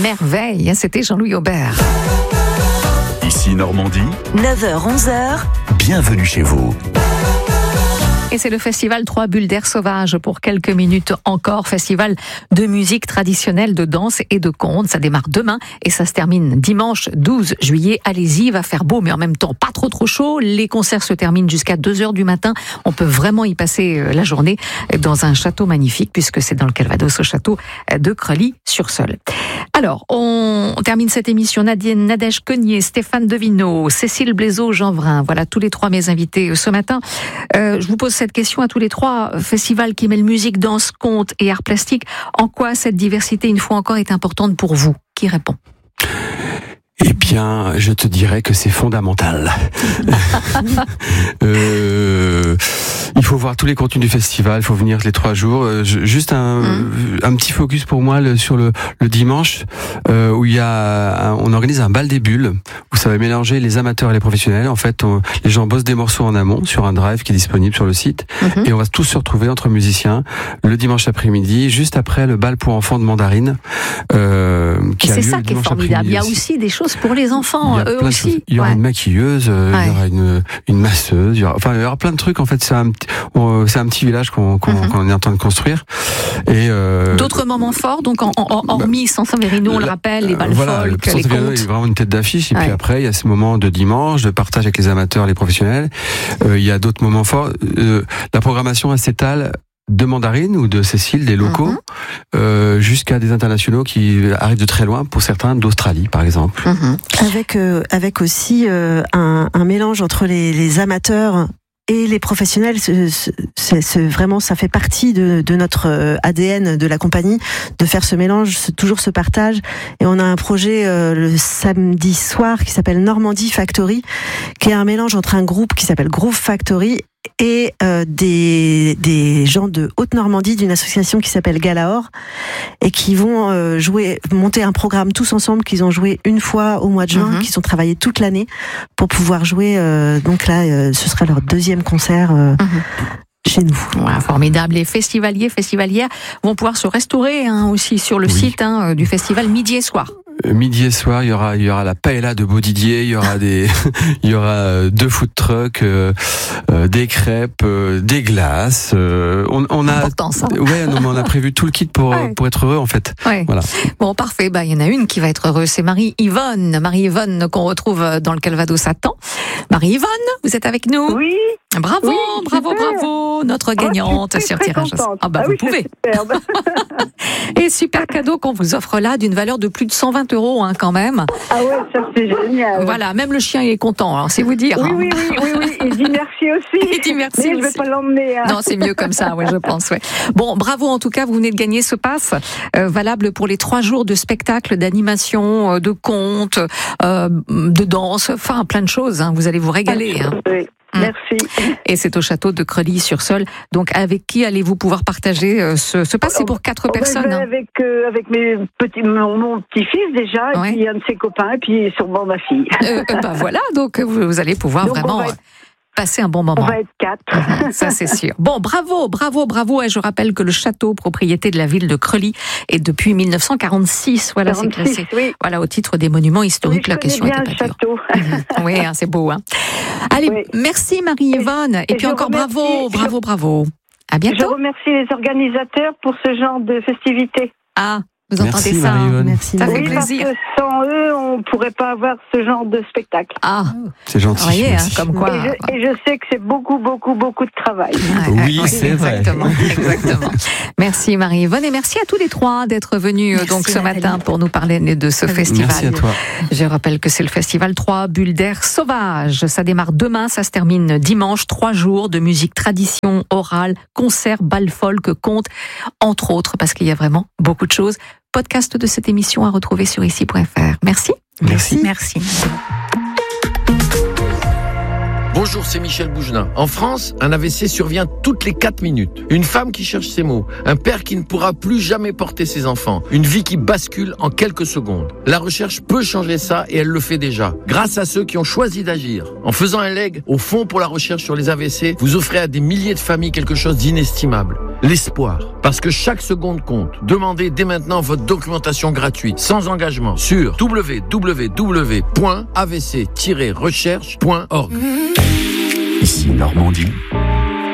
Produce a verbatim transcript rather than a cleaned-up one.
merveille, c'était Jean-Louis Aubert. Ici Normandie, neuf heures onze heures. Bienvenue chez vous. Et c'est le festival Trois Bulles d'Air Sauvage pour quelques minutes encore. Festival de musique traditionnelle, de danse et de contes. Ça démarre demain et ça se termine dimanche douze juillet. Allez-y, il va faire beau mais en même temps pas trop trop chaud. Les concerts se terminent jusqu'à deux heures du matin. On peut vraiment y passer la journée dans un château magnifique puisque c'est dans le Calvados, au château de Creully-sur-Seulles. Alors, on termine cette émission. Nadine, Nadège Cognier, Stéphane Devineau, Cécile Blaiseau-Jeanvrin. Voilà tous les trois mes invités ce matin. Euh, je vous pose cette question à tous les trois. Festival qui mêle musique, danse, conte et art plastique. En quoi cette diversité, une fois encore, est importante pour vous? Qui répond? Eh bien, je te dirais que c'est fondamental. euh, il faut voir tous les contenus du festival, il faut venir les trois jours. Euh, juste un, mmh. un petit focus pour moi le, sur le, le dimanche, euh, où il y a, un, on organise un bal des bulles, où ça va mélanger les amateurs et les professionnels. En fait, on, les gens bossent des morceaux en amont sur un drive qui est disponible sur le site, mmh. et on va tous se retrouver entre musiciens le dimanche après-midi, juste après le bal pour enfants de Mandarine. Euh, qui et a c'est lieu ça qui est formidable. Il y a aussi des choses pour les enfants, eux aussi. Il y aura ouais. une maquilleuse, euh, ouais. il y aura une, une masseuse, il y aura, enfin il y aura plein de trucs. En fait, c'est un, on, c'est un petit village qu'on, qu'on, mm-hmm. qu'on est en train de construire. Et euh, d'autres moments forts, donc en, en, hormis San Severino, on le rappelle, les balles voilà, folk, le les contes. Il est vraiment une tête d'affiche. Et ouais. puis après, il y a ces moments de dimanche, de partage avec les amateurs, les professionnels. Euh, il y a d'autres moments forts. Euh, la programmation elle s'étale de Mandarine ou de Cécile, des locaux, mmh. euh, jusqu'à des internationaux qui arrivent de très loin, pour certains d'Australie par exemple. Mmh. Avec euh, avec aussi euh, un, un mélange entre les, les amateurs et les professionnels. C'est, c'est, c'est vraiment, ça fait partie de, de notre A D N de la compagnie de faire ce mélange, ce, toujours ce partage. Et on a un projet euh, le samedi soir qui s'appelle Normandie Factory, qui est un mélange entre un groupe qui s'appelle Groove Factory et euh, des des gens de Haute-Normandie d'une association qui s'appelle Galaor et qui vont euh, jouer monter un programme tous ensemble qu'ils ont joué une fois au mois de juin, mm-hmm. qu'ils ont travaillé toute l'année pour pouvoir jouer euh, donc là euh, ce sera leur deuxième concert euh, mm-hmm. chez nous. Ouais, formidable. Les festivaliers, festivalières vont pouvoir se restaurer hein, aussi sur le oui. site hein, du festival midi et soir. Midi et soir, il y aura, il y aura la paella de Beaudidier, il y aura des, il y aura deux food trucks, euh, euh, des crêpes, euh, des glaces. Euh, on, on a, important, ça. Ouais, non, mais on a prévu tout le kit pour ouais. pour être heureux en fait. Ouais. Voilà. Bon, parfait. Bah, il y en a une qui va être heureuse, c'est Marie-Yvonne, Marie-Yvonne qu'on retrouve dans le Calvados à temps. Marie-Yvonne, vous êtes avec nous? Oui. Bravo, oui, bravo, super. bravo, notre gagnante oh, sur Tirage. Ah bah ah vous oui, pouvez. C'est Et super cadeau qu'on vous offre là d'une valeur de plus de cent vingt euros hein, quand même. Ah ouais, ça c'est génial. Voilà, même le chien il est content, alors c'est vous dire. Oui, hein. oui, oui, oui, oui, il dit merci aussi. Il dit merci Mais aussi. je vais pas l'emmener. Hein. Non, c'est mieux comme ça, ouais, je pense. Ouais. Bon, bravo en tout cas, vous venez de gagner ce pass euh, valable pour les trois jours de spectacle, d'animation, euh, de contes, euh, de danse, enfin plein de choses. Hein. Vous allez vous régaler. Hein. Oui. Merci. Et c'est au château de Creully-sur-Seulles. Donc, avec qui allez-vous pouvoir partager euh, ce, ce pass? C'est pour quatre oh, personnes. Hein. Avec euh, avec mes petits, mon, mon petit-fils déjà, et ouais. puis un de ses copains, et puis sûrement ma fille. Euh, bah voilà, donc vous, vous allez pouvoir donc, vraiment être... passer un bon moment. On va être quatre. Ça, c'est sûr. Bon, bravo, bravo, bravo. Et je rappelle que le château, propriété de la ville de Creully, est depuis mille neuf cent quarante-six. Voilà, quarante-six, c'est classé. Oui. Voilà, au titre des monuments historiques. Oui, la question bien était pas le château. Oui, hein, c'est beau. Hein. Allez, oui. Merci Marie-Yvonne. Et, et puis encore remercie, bravo, bravo, bravo. À bientôt. Je remercie les organisateurs pour ce genre de festivités. Ah, vous entendez merci, ça hein. Merci. Ça oui, fait plaisir. Parce que sans eux, on ne pourrait pas avoir ce genre de spectacle. Ah, c'est gentil. Vous voyez, hein, comme quoi. Et je, et je sais que c'est beaucoup, beaucoup, beaucoup de travail. Ouais, oui, oui, c'est exactement, vrai. Exactement. Merci Marie-Yvonne et merci à tous les trois d'être venus merci, donc ce Nathalie. matin pour nous parler de ce festival. Merci à toi. Je rappelle que c'est le festival Trois Bulles d'Air Sauvage. Ça démarre demain, ça se termine dimanche. Trois jours de musique tradition, orale, concerts, bal folk, contes, entre autres, parce qu'il y a vraiment beaucoup de choses. Podcast de cette émission à retrouver sur ici point f r. Merci. Merci. Merci. Bonjour, c'est Michel Bougenin. En France, un A V C survient toutes les quatre minutes. Une femme qui cherche ses mots, un père qui ne pourra plus jamais porter ses enfants, une vie qui bascule en quelques secondes. La recherche peut changer ça et elle le fait déjà, grâce à ceux qui ont choisi d'agir. En faisant un leg au Fonds pour la recherche sur les A V C, vous offrez à des milliers de familles quelque chose d'inestimable. l'espoir. Parce que chaque seconde compte. Demandez dès maintenant votre documentation gratuite, sans engagement, sur w w w point a v c tiret recherche point org. Ici Normandie.